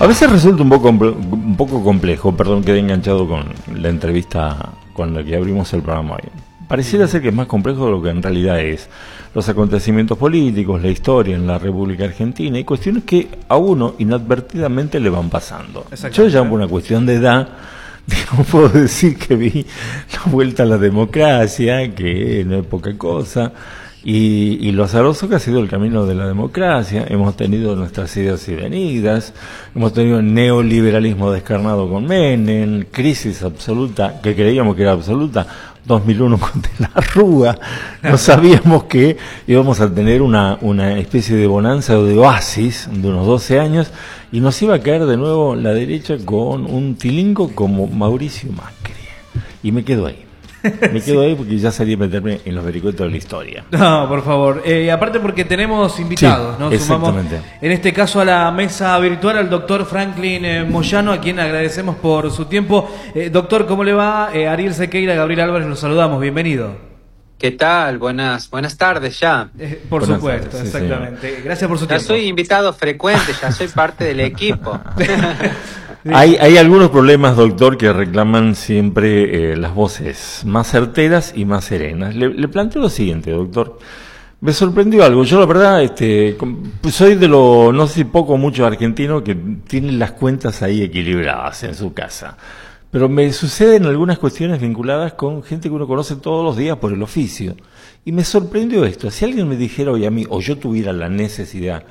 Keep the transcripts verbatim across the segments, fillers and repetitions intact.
A veces resulta un poco, un poco complejo, perdón, quedé enganchado con la entrevista con la que abrimos el programa hoy. Pareciera ser que es más complejo de lo que en realidad es. Los acontecimientos políticos, la historia en la República Argentina y cuestiones que a uno inadvertidamente le van pasando. Yo llamo una cuestión de edad, no puedo decir que vi la vuelta a la democracia, que no es poca cosa, y, y lo azaroso que ha sido el camino de la democracia. Hemos tenido nuestras idas y venidas, hemos tenido el neoliberalismo descarnado con Menem, crisis absoluta, que creíamos que era absoluta, dos mil uno con De la Rúa, no sabíamos que íbamos a tener una, una especie de bonanza o de oasis de unos doce años y nos iba a caer de nuevo la derecha con un tilingo como Mauricio Macri. Y me quedo ahí. Me quedo sí. ahí porque ya salí a meterme en los vericuetos de la historia. No, por favor. Eh, aparte porque tenemos invitados, sí, ¿no? Exactamente. Sumamos, en este caso a la mesa virtual al doctor Franklin eh, Moyano, a quien agradecemos por su tiempo. Eh, doctor, ¿cómo le va? Eh, Ariel Sequeira, Gabriel Álvarez, los saludamos. Bienvenido. ¿Qué tal? Buenas buenas tardes ya. Eh, por buenas supuesto, tardes, sí, exactamente. señor. Gracias por su ya tiempo. Ya soy invitado frecuente, ya soy parte del equipo. Sí. Hay, hay algunos problemas, doctor, que reclaman siempre eh, las voces más certeras y más serenas. Le, le planteo lo siguiente, doctor. Me sorprendió algo. Yo, la verdad, este, soy de lo, no sé si poco o mucho argentino que tienen las cuentas ahí equilibradas en su casa. Pero me suceden algunas cuestiones vinculadas con gente que uno conoce todos los días por el oficio. Y me sorprendió esto. Si alguien me dijera hoy a mí, o yo tuviera la necesidad,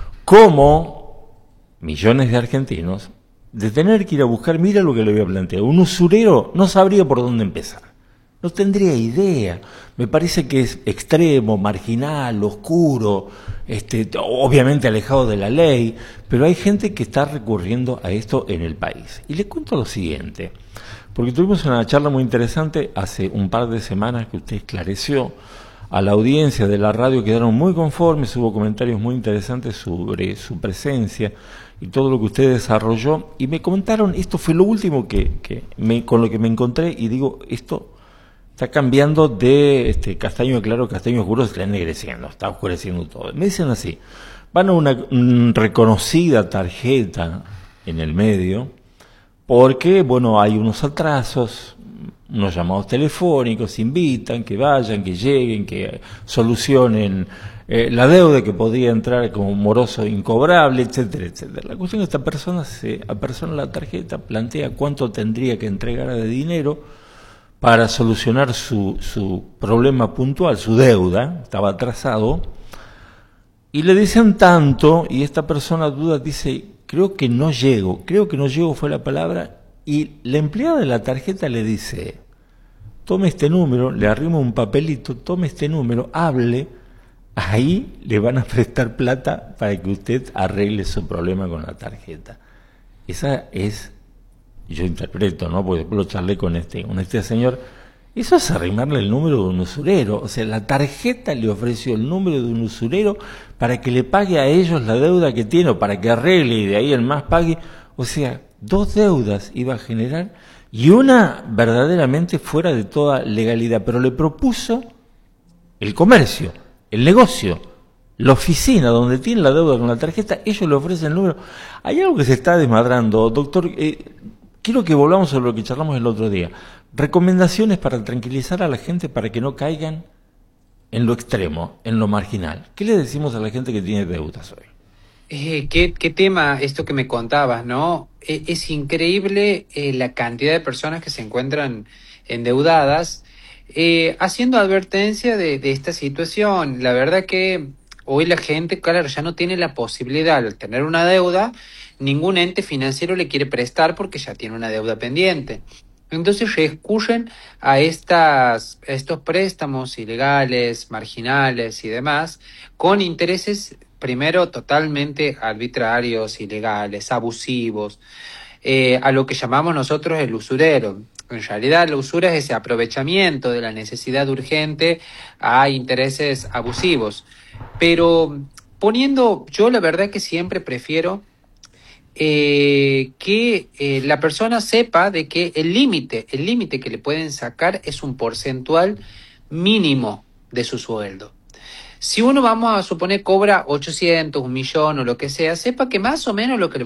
como millones de argentinos, de tener que ir a buscar, mira lo que le voy a plantear, un usurero no sabría por dónde empezar, no tendría idea, me parece que es extremo, marginal, oscuro, este, obviamente alejado de la ley, pero hay gente que está recurriendo a esto en el país. Y les cuento lo siguiente, porque tuvimos una charla muy interesante hace un par de semanas que usted esclareció a la audiencia de la radio, quedaron muy conformes, hubo comentarios muy interesantes sobre su presencia y todo lo que usted desarrolló, y me comentaron, esto fue lo último que, que me, con lo que me encontré, y digo, esto está cambiando de este castaño claro, castaño oscuro, se está ennegreciendo, está oscureciendo todo. Me dicen así, van a una un, reconocida tarjeta en el medio, porque, bueno, hay unos atrasos, unos llamados telefónicos, invitan que vayan, que lleguen, que solucionen eh, la deuda que podría entrar como moroso incobrable, etcétera, etcétera. La cuestión es que esta persona se apersona la tarjeta, plantea cuánto tendría que entregar de dinero para solucionar su, su problema puntual, su deuda, estaba atrasado, y le dicen tanto, y esta persona duda, dice, creo que no llego, creo que no llego fue la palabra, y la empleada de la tarjeta le dice, tome este número, le arrima un papelito, tome este número, hable, ahí le van a prestar plata para que usted arregle su problema con la tarjeta. Esa es, yo interpreto, ¿no? Porque después lo charlé con este, con este señor, eso es arrimarle el número de un usurero. O sea, la tarjeta le ofreció el número de un usurero para que le pague a ellos la deuda que tiene, o para que arregle y de ahí el más pague. O sea, dos deudas iba a generar y una verdaderamente fuera de toda legalidad, pero le propuso el comercio, el negocio, la oficina donde tiene la deuda con la tarjeta, ellos le ofrecen el número. Hay algo que se está desmadrando, doctor, eh, quiero que volvamos sobre lo que charlamos el otro día. Recomendaciones para tranquilizar a la gente para que no caigan en lo extremo, en lo marginal. ¿Qué le decimos a la gente que tiene deudas hoy? Eh, ¿qué, qué tema esto que me contabas, ¿no? Eh, es increíble eh, la cantidad de personas que se encuentran endeudadas, eh, haciendo advertencia de, de esta situación. La verdad que hoy la gente, claro, ya no tiene la posibilidad de tener una deuda, ningún ente financiero le quiere prestar porque ya tiene una deuda pendiente. Entonces recurren a, estas, a estos préstamos ilegales, marginales y demás, con intereses primero totalmente arbitrarios, ilegales, abusivos, eh, a lo que llamamos nosotros el usurero. En realidad la usura es ese aprovechamiento de la necesidad urgente a intereses abusivos. Pero poniendo, yo la verdad que siempre prefiero eh, que eh, la persona sepa de que el límite, el límite que le pueden sacar es un porcentual mínimo de su sueldo. Si uno, vamos a suponer, cobra ochocientos, un millón o lo que sea, sepa que más o menos lo que le